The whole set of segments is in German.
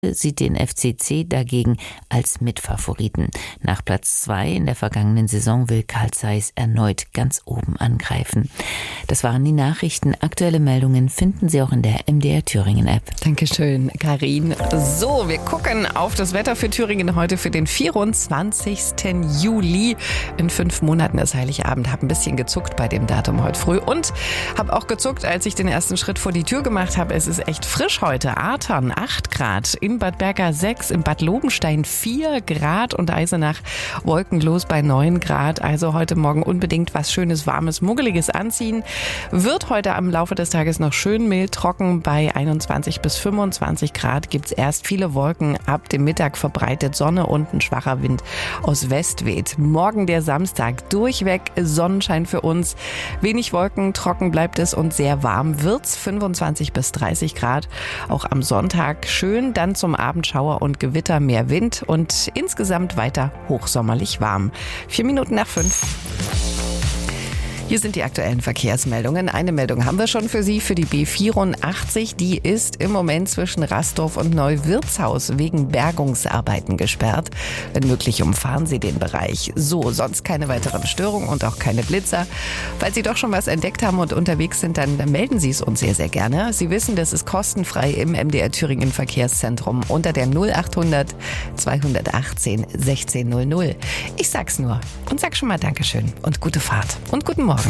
sieht den FCC dagegen als Mitfavoriten. Nach Platz 2 in der vergangenen Saison will Carl Zeiss erneut ganz oben angreifen. Das waren die Nachrichten. Aktuelle Meldungen finden Sie auch in der MDR Thüringen App. Dankeschön, Karin. So, wir gucken auf das Wetter für Thüringen heute für den 24. Juli. In 5 Monaten ist Heiligabend. Habe ein bisschen gezuckt bei dem Datum heute früh und habe auch gezuckt, als ich den ersten Schritt vor die Tür gemacht habe. Es ist echt frisch heute. Artern 8 Grad, in Bad Berka 6, in Bad Lobenstein 4 Grad und Eisenach wolkenlos bei 9 Grad. Also heute Morgen unbedingt was Schönes, Warmes, Muggeliges anziehen. Wird heute am Laufe des Tages noch schön mild trocken. Bei 21 bis 25 Grad gibt es erst viele Wolken. Ab dem Mittag verbreitet Sonne und ein schwacher Wind aus West weht. Morgen der Samstag, durchweg Sonnenschein für uns. Wenig Wolken, trocken bleibt es und sehr warm wird's. 25 bis 30 Grad. Auch am Sonntag schön, dann zum Abend Schauer und Gewitter, mehr Wind und insgesamt weiter hochsommerlich warm. 4 Minuten nach 5. Hier sind die aktuellen Verkehrsmeldungen. Eine Meldung haben wir schon für Sie, für die B84. Die ist im Moment zwischen Rastorf und Neuwirtshaus wegen Bergungsarbeiten gesperrt. Wenn möglich, umfahren Sie den Bereich. So, sonst keine weiteren Störungen und auch keine Blitzer. Falls Sie doch schon was entdeckt haben und unterwegs sind, dann melden Sie es uns sehr, sehr gerne. Sie wissen, das ist kostenfrei im MDR Thüringen Verkehrszentrum unter der 0800 218 1600. Ich sag's nur und sag schon mal Dankeschön und gute Fahrt und guten Morgen.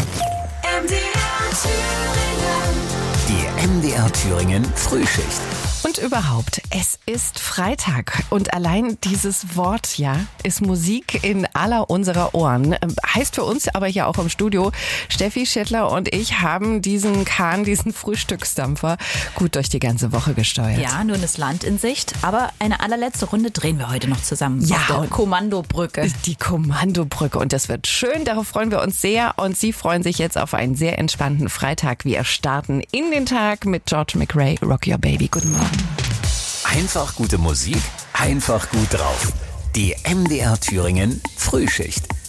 Die MDR Thüringen Frühschicht. Und überhaupt, es ist Freitag und allein dieses Wort, ja, ist Musik in aller unserer Ohren. Heißt für uns aber hier auch im Studio, Steffi Schittler und ich haben diesen Kahn, diesen Frühstücksdampfer gut durch die ganze Woche gesteuert. Ja, nun ist Land in Sicht, aber eine allerletzte Runde drehen wir heute noch zusammen auf der Kommandobrücke. Die Kommandobrücke und das wird schön, darauf freuen wir uns sehr und Sie freuen sich jetzt auf einen sehr entspannten Freitag. Wir starten in den Tag mit George McRae, Rock Your Baby. Guten Morgen. Einfach gute Musik, einfach gut drauf. Die MDR Thüringen Frühschicht.